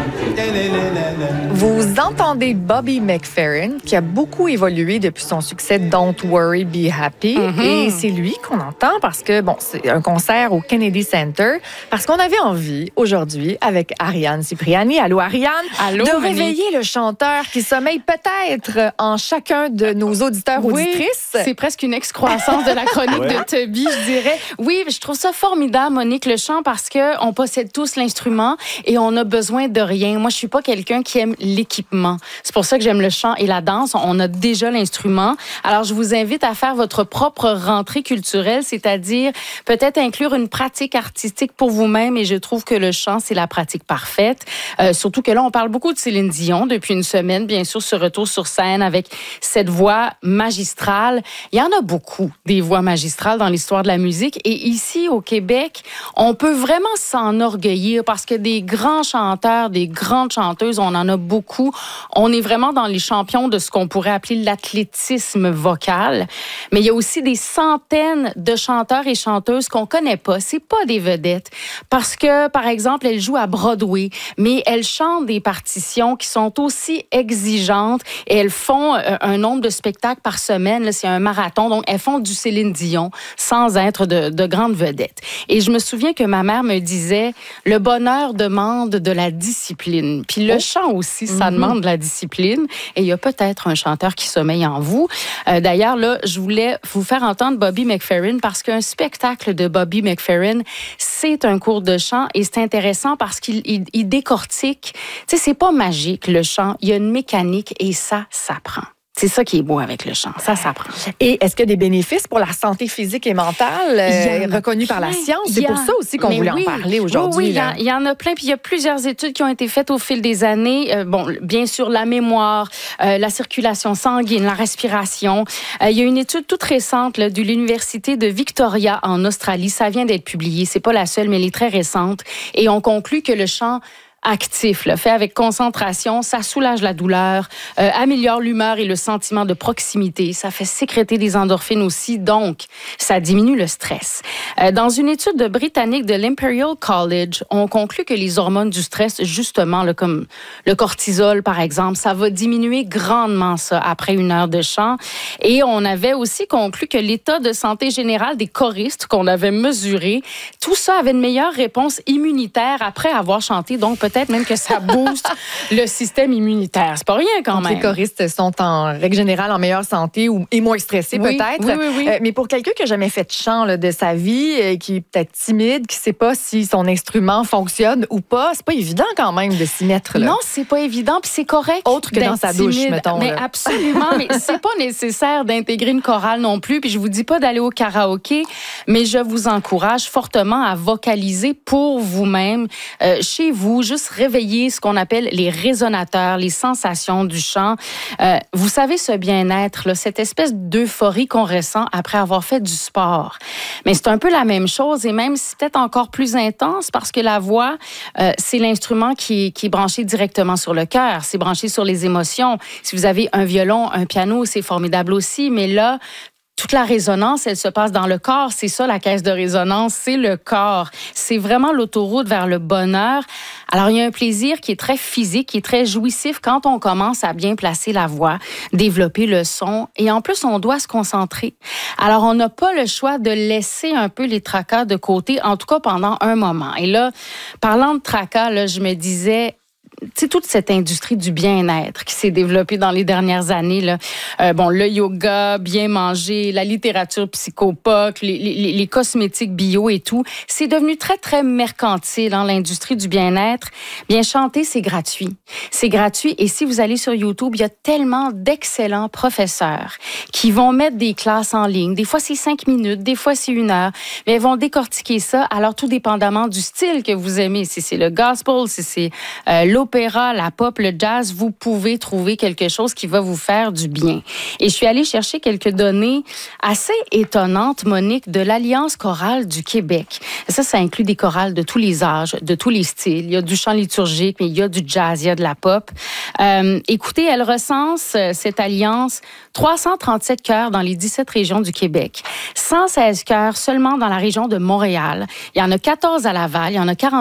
Vous entendez Bobby McFerrin, qui a beaucoup évolué depuis son succès Don't Worry, Be Happy. Et c'est lui qu'on entend parce que, bon, c'est un concert au Kennedy Center. Parce qu'on avait envie, aujourd'hui, avec Ariane Cipriani, allô Ariane, allô, de réveiller le chanteur qui sommeille peut-être en chacun de nos auditeurs auditrices. C'est presque une excroissance de la chronique de Toby, je dirais. Oui, je trouve ça formidable, Monique, le chant, parce qu'on possède tous l'instrument et on a besoin de rien. Moi, je suis pas quelqu'un qui aime l'équipement. C'est pour ça que j'aime le chant et la danse. On a déjà l'instrument. Alors, je vous invite à faire votre propre rentrée culturelle, c'est-à-dire peut-être inclure une pratique artistique pour vous-même. Et je trouve que le chant, c'est la pratique parfaite. Surtout que là, on parle beaucoup de Céline Dion depuis une semaine. Bien sûr, ce retour sur scène avec cette voix magistrale. Il y en a beaucoup, des voix magistrales dans l'histoire de la musique. Et ici, au Québec, on peut vraiment s'enorgueillir parce que des grands chanteurs, des grandes chanteuses, on en a beaucoup. On est vraiment dans les champions de ce qu'on pourrait appeler l'athlétisme vocal. Mais il y a aussi des centaines de chanteurs et chanteuses qu'on connaît pas. C'est pas des vedettes. Parce que, par exemple, elles jouent à Broadway, mais elles chantent des partitions qui sont aussi exigeantes et elles font un nombre de spectacles par semaine. Là, c'est un marathon. Donc, elles font du Céline Dion sans être de grandes vedettes. Et je me souviens que ma mère me disait, le bonheur demande de la discipline. Puis le chant aussi, ça demande de la discipline. Et il y a peut-être un chanteur qui sommeille en vous. D'ailleurs, là, je voulais vous faire entendre Bobby McFerrin parce qu'un spectacle de Bobby McFerrin, c'est un cours de chant et c'est intéressant parce qu'il décortique. Tu sais, c'est pas magique, le chant. Il y a une mécanique et ça s'apprend. C'est ça qui est beau avec le chant. Ça s'apprend. Et est-ce qu'il y a des bénéfices pour la santé physique et mentale reconnus par la science? C'est pour ça aussi qu'on voulait en parler aujourd'hui. Oui, il y en a plein. Puis il y a plusieurs études qui ont été faites au fil des années. Bon, bien sûr, la mémoire, la circulation sanguine, la respiration. Il y a une étude toute récente là, de l'Université de Victoria en Australie. Ça vient d'être publié. C'est pas la seule, mais elle est très récente. Et on conclut que le chant actif, là, fait avec concentration, ça soulage la douleur, améliore l'humeur et le sentiment de proximité. Ça fait sécréter des endorphines aussi, donc ça diminue le stress. Dans une étude britannique de l'Imperial College, on conclut que les hormones du stress, justement, là, comme le cortisol, par exemple, ça va diminuer grandement ça après une heure de chant. Et on avait aussi conclu que l'état de santé général des choristes qu'on avait mesuré, tout ça avait une meilleure réponse immunitaire après avoir chanté, donc peut-être même que ça booste le système immunitaire. C'est pas rien quand même. Les choristes sont en règle générale en meilleure santé et moins stressés peut-être. Oui. Mais pour quelqu'un qui n'a jamais fait de chant là, de sa vie, qui est peut-être timide, qui ne sait pas si son instrument fonctionne ou pas, c'est pas évident quand même de s'y mettre. Là. Non, c'est pas évident, puis c'est correct. Autre que dans sa douche, mettons. Mais absolument, mais c'est pas nécessaire d'intégrer une chorale non plus. Puis je vous dis pas d'aller au karaoké, mais je vous encourage fortement à vocaliser pour vous-même, chez vous, juste réveiller ce qu'on appelle les résonateurs, les sensations du chant. Vous savez, ce bien-être, là, cette espèce d'euphorie qu'on ressent après avoir fait du sport. Mais c'est un peu la même chose et même si c'est peut-être encore plus intense parce que la voix, c'est l'instrument qui est branché directement sur le cœur. C'est branché sur les émotions. Si vous avez un violon, un piano, c'est formidable aussi. Mais là, toute la résonance, elle se passe dans le corps. C'est ça, la caisse de résonance, c'est le corps. C'est vraiment l'autoroute vers le bonheur. Alors, il y a un plaisir qui est très physique, qui est très jouissif quand on commence à bien placer la voix, développer le son. Et en plus, on doit se concentrer. Alors, on n'a pas le choix de laisser un peu les tracas de côté, en tout cas pendant un moment. Et là, parlant de tracas, là, je me disais... Tu sais, toute cette industrie du bien-être qui s'est développée dans les dernières années, là, le yoga, bien manger, la littérature psychopoc, les cosmétiques bio et tout, c'est devenu très, très mercantile dans l'industrie du bien-être. Bien chanter, c'est gratuit. C'est gratuit et si vous allez sur YouTube, il y a tellement d'excellents professeurs qui vont mettre des classes en ligne. Des fois, c'est 5 minutes, des fois, c'est 1 heure, mais ils vont décortiquer ça, alors tout dépendamment du style que vous aimez. Si c'est le gospel, si c'est l'opéra, la pop, le jazz, vous pouvez trouver quelque chose qui va vous faire du bien. Et je suis allée chercher quelques données assez étonnantes, Monique, de l'Alliance chorale du Québec. Ça inclut des chorales de tous les âges, de tous les styles. Il y a du chant liturgique, mais il y a du jazz, il y a de la pop. Écoutez, elle recense, cette alliance, 337 chœurs dans les 17 régions du Québec, 116 chœurs seulement dans la région de Montréal. Il y en a 14 à Laval, il y en a 40